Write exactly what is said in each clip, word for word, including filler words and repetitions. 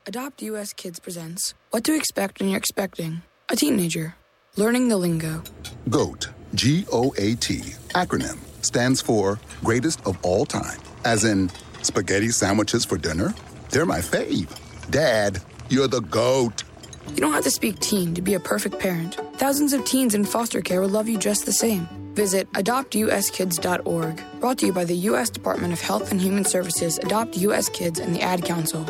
Adopt U S Kids presents What to Expect When You're Expecting a Teenager. Learning the lingo. GOAT, G O A T, acronym, stands for Greatest of All Time. As in, spaghetti sandwiches for dinner? They're my fave. Dad, you're the GOAT. You don't have to speak teen to be a perfect parent. Thousands of teens in foster care will love you just the same. Visit adopt u s kids dot org. Brought to you by the U S Department of Health and Human Services, Adopt U S Kids, and the Ad Council.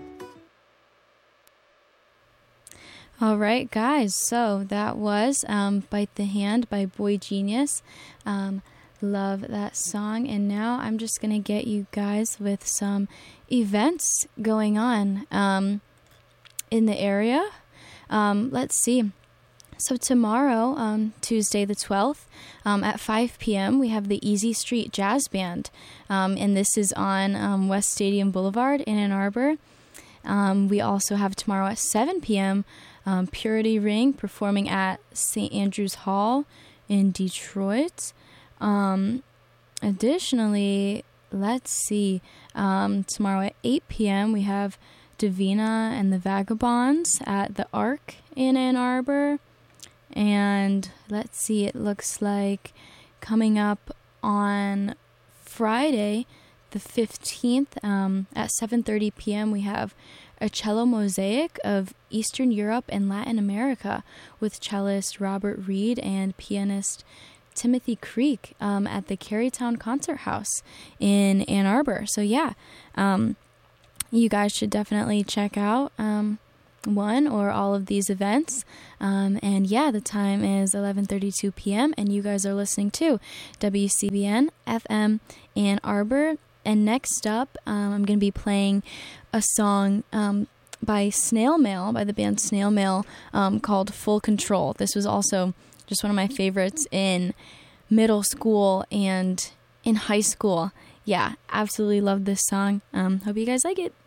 All right, guys. So that was um, Bite the Hand by Boy Genius. Um, love that song. And now I'm just going to get you guys with some events going on um, in the area. Um, let's see. So tomorrow, um, Tuesday the twelfth, um, at five p.m., we have the Easy Street Jazz Band. Um, and this is on um, West Stadium Boulevard in Ann Arbor. Um, we also have tomorrow at seven p.m., um, Purity Ring performing at Saint Andrews Hall in Detroit. Um, additionally, let's see, um, tomorrow at eight p.m., we have Davina and the Vagabonds at the Arc in Ann Arbor. And let's see, it looks like coming up on Friday, the fifteenth, um, at seven thirty p.m., we have a cello mosaic of Eastern Europe and Latin America with cellist Robert Reed and pianist Timothy Creek um, at the Carytown Concert House in Ann Arbor. So yeah, um, you guys should definitely check out um, one or all of these events. Um, and yeah, the time is eleven thirty-two p.m. and you guys are listening to W C B N F M Ann Arbor. And next up, um, I'm going to be playing a song um, by Snail Mail, by the band Snail Mail, um, called Full Control. This was also just one of my favorites in middle school and in high school. Yeah, absolutely love this song. Um, hope you guys like it.